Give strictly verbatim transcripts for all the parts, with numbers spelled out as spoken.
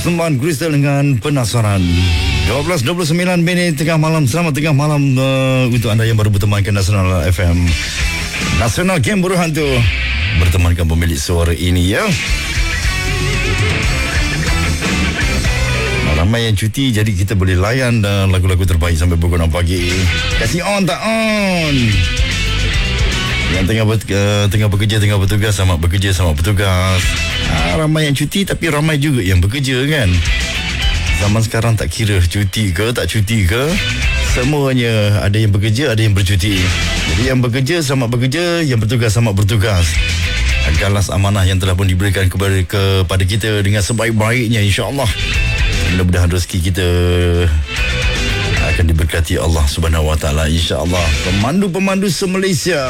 Persembahan Crystal dengan Penasaran. dua belas dua puluh sembilan minit tengah malam. Selamat tengah malam uh, untuk anda yang baru bertemankan Nasional F M. Nasional Game Buruh Hantu bertemankan pemilik suara ini ya. Ramai yang cuti, jadi kita boleh layan dan lagu-lagu terbaik sampai pukul enam pagi. Kasih on tak on. Yang tengah ber, uh, tengah bekerja, tengah bertugas, sama bekerja, sama bertugas. Ha, ramai yang cuti tapi ramai juga yang bekerja kan. Zaman sekarang tak kira cuti ke tak cuti ke, semuanya ada yang bekerja, ada yang bercuti. Jadi yang bekerja sama bekerja, yang bertugas sama bertugas. Galas amanah yang telah pun diberikan kepada kepada kita dengan sebaik-baiknya, insya-Allah. Mudah-mudahan rezeki kita akan diberkati Allah Subhanahu Wa Taala, insya-Allah. Pemandu-pemandu se-Malaysia,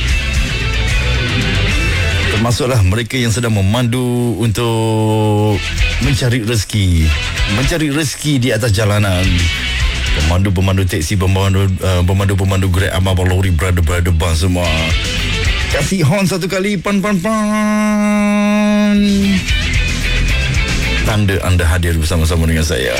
termasuklah mereka yang sedang memandu untuk mencari rezeki, mencari rezeki di atas jalanan. Pemandu-pemandu teksi, pemandu uh, pemandu-pemandu Grab, abang lori, brother-brother bang semua. Kasih horn satu kali, pan pan pan. Tanda anda hadir bersama-sama dengan saya.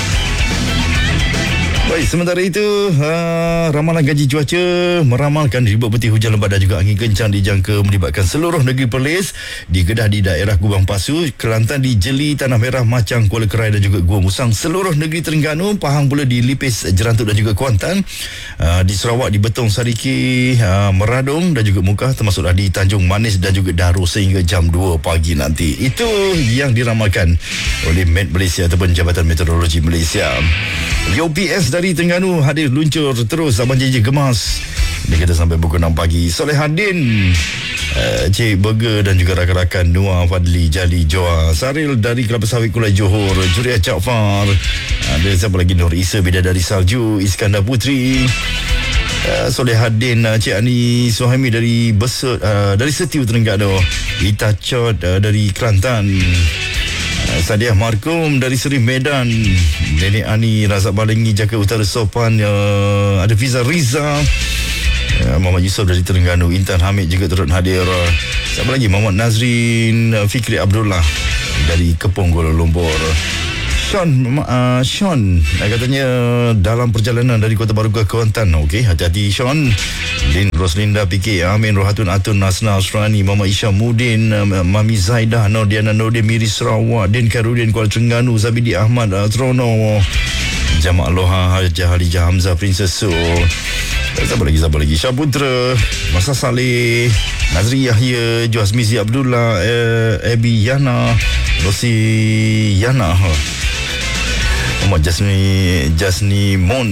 Baik, sementara itu uh, ramalan gaji cuaca meramalkan ribuan petir hujan lebat dan juga angin kencang dijangka melibatkan seluruh negeri Perlis. Di Kedah, di daerah Gubang Pasu, Kelantan, di Jeli, Tanah Merah, Macang, Kuala Kerai dan juga Gua Musang. Seluruh negeri Terengganu, Pahang pula di Lipis, Jerantuk dan juga Kuantan. uh, Di Sarawak, di Betong, Sariki, uh, Meradong dan juga Mukah, termasuklah di Tanjung Manis dan juga Darul sehingga jam dua pagi nanti. Itu yang diramalkan oleh Met Malaysia ataupun Jabatan Meteorologi Malaysia. U P S dari Terengganu hadir luncur terus Abang J J Gemas. Dia kata sampai pukul enam pagi. Solehadin, uh, Cik Burger dan juga rakan-rakan Noah, Fadli, Jali, Joa, Saril dari Kelapa Sawit, Kulai Johor, Juriah Jaafar. Ada siapa lagi? Nur Isa, Bidadari Salju, Iskandar Putri. Uh, Solehadin, uh, Cik Ani Suhaimi dari Besut, uh, dari Setiu Terengganu. Ita Chot uh, dari Kelantan. Sadiah Markum dari Seri Medan, Nenek Ani, Razak Balengi, Jaka Utara Sopan, uh, ada Fiza Riza, uh, Muhammad Yusof dari Terengganu, Intan Hamid juga turut hadir. Uh, siapa lagi? Muhammad Nazrin, uh, Fikri Abdullah dari Kepong, Kuala Lumpur. Sean, uh, Sean uh, katanya dalam perjalanan dari Kota Baru ke Kuantan. Okey, hati-hati Sean. Lin Roslinda P K, Amin Rohatun Atun, Nasna Asrani, Mama Isha Mudin, uh, Mami Zaidah, Nordiana Nordin, Miri Sarawak, Din Karudin Kuala Terengganu, Zabidi Ahmad, uh, Trono, Jamak Loha, Hajah Halijah Hamzah, Princess Su. Siapa lagi, siapa lagi? Syaputra, Masa Saleh, Nazri Yahya, Joasmizi Abdullah, uh, Abi Yana, Rosi Yana, Muhammad Jasni Jasni Mon,